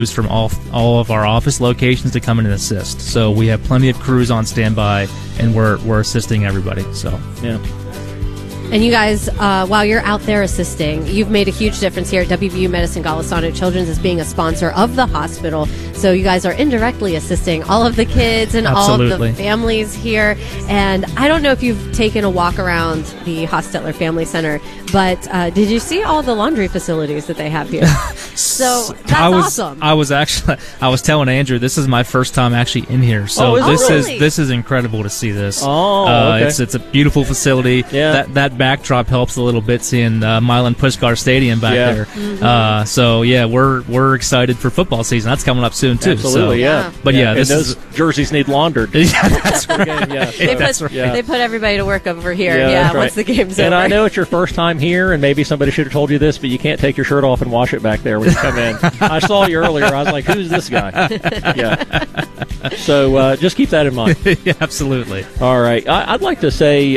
from all of our office locations to come in and assist. So we have plenty of crews on standby, and we're assisting everybody. So yeah. And you guys, while you're out there assisting, you've made a huge difference here at WVU Medicine Golisano Children's as being a sponsor of the hospital. So you guys are indirectly assisting all of the kids and Absolutely. all of the families here. And I don't know if you've taken a walk around the Hostetler Family Center, but did you see all the laundry facilities that they have here? So that's awesome. I was telling Andrew, this is my first time actually in here. So this is incredible to see this. Okay. It's a beautiful facility. Yeah. That backdrop helps a little bit, seeing Milan Puskar Stadium back there. Mm-hmm. So yeah, we're excited for football season. That's coming up soon too. Absolutely, so, yeah. But yeah, those jerseys need laundered. Yeah, that's right. They put everybody to work over here. Yeah, once the game's over. And I know it's your first time here, and maybe somebody should have told you this, but you can't take your shirt off and wash it back there when you come in. I saw you earlier. I was like, "Who's this guy?" Yeah. So just keep that in mind. Yeah, absolutely. All right. I'd like to say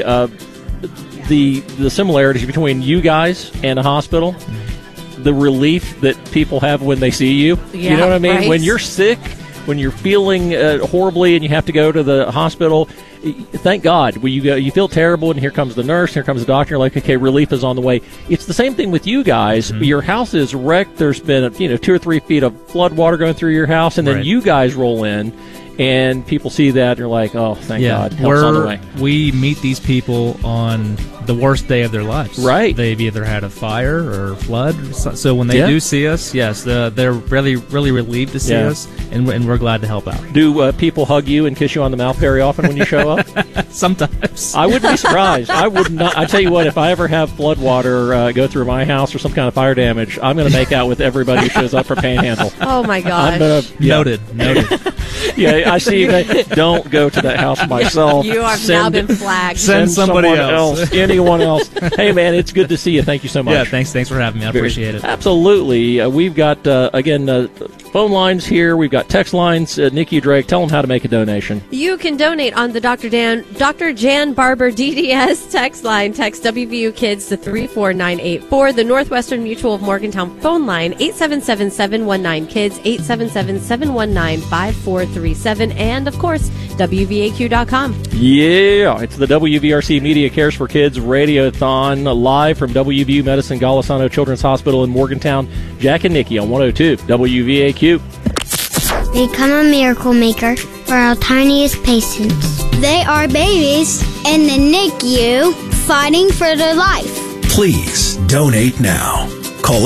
the similarities between you guys and the hospital, the relief that people have when they see you. Yeah, you know what I mean? right. When you're sick, when you're feeling horribly and you have to go to the hospital, thank God. When you feel terrible, and here comes the nurse, here comes the doctor, you're like, okay, relief is on the way. It's the same thing with you guys. Mm-hmm. Your house is wrecked. There's been 2 or 3 feet of flood water going through your house, and then you guys roll in, and people see that, and you're like, oh, thank God, help's on the way. We meet these people on the worst day of their lives. Right. They've either had a fire or flood. So when they do see us, yes, they're really, really relieved to see us, and we're glad to help out. Do people hug you and kiss you on the mouth very often when you show up? Sometimes. I wouldn't be surprised. I would not. I tell you what, if I ever have flood water go through my house or some kind of fire damage, I'm going to make out with everybody who shows up for Panhandle. Oh, my gosh. Noted. Yeah, I see. Don't go to that house myself. You have now been flagged. Send somebody else. Anyone else. Hey, man, it's good to see you. Thank you so much. Yeah, thanks for having me. I appreciate it. Absolutely. We've got, phone lines here. We've got text lines. Nikki Drake, tell them how to make a donation. You can donate on the Dr. Jan Barber DDS text line. Text WVU Kids to 34984. The Northwestern Mutual of Morgantown phone line, 877-719-KIDS, 877-719-5437. And, of course, WVAQ.com. Yeah, it's the WVRC Media Cares for Kids Radiothon, live from WVU Medicine Golisano Children's Hospital in Morgantown. Jack and Nikki on 102 WVAQ. Become a miracle maker for our tiniest patients. They are babies in the NICU fighting for their life. Please donate now. Call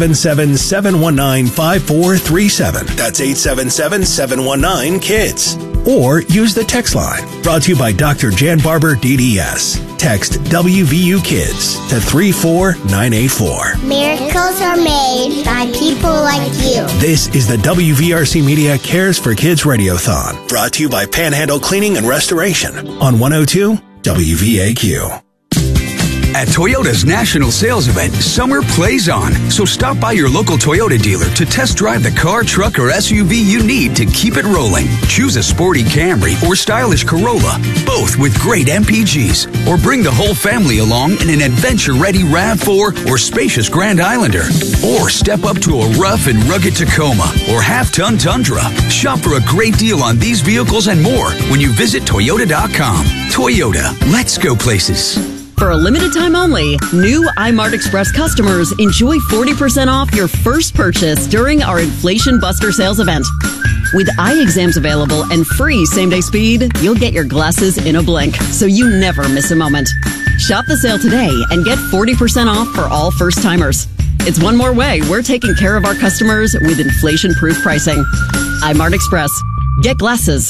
877-719-5437. That's 877-719-KIDS. Or use the text line. Brought to you by Dr. Jan Barber DDS. Text WVU Kids to 34984. Miracles are made by people like you. This is the WVRC Media Cares for Kids Radiothon. Brought to you by Panhandle Cleaning and Restoration on 102 WVAQ. At Toyota's national sales event, summer plays on. So stop by your local Toyota dealer to test drive the car, truck, or SUV you need to keep it rolling. Choose a sporty Camry or stylish Corolla, both with great MPGs. Or bring the whole family along in an adventure-ready RAV4 or spacious Grand Islander. Or step up to a rough and rugged Tacoma or half-ton Tundra. Shop for a great deal on these vehicles and more when you visit Toyota.com. Toyota, let's go places. For a limited time only, new iMart Express customers enjoy 40% off your first purchase during our Inflation Buster sales event. With eye exams available and free same-day speed, you'll get your glasses in a blink, so you never miss a moment. Shop the sale today and get 40% off for all first-timers. It's one more way we're taking care of our customers with inflation-proof pricing. iMart Express. Get glasses.